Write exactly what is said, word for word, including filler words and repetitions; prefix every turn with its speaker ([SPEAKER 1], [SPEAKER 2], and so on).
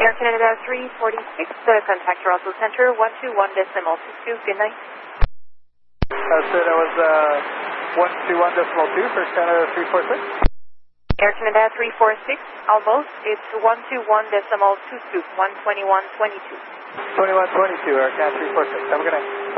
[SPEAKER 1] Air Canada three forty-six, uh, contact Toronto Center one two one decimal two two. Good night.
[SPEAKER 2] Uh, so that was uh, one two one decimal two for Canada three forty-six.
[SPEAKER 1] Air Canada three forty-six, almost. It's one two one decimal two two, one twenty-one twenty-two.
[SPEAKER 2] twenty-one twenty-two, Air Canada three forty-six. Have a good night.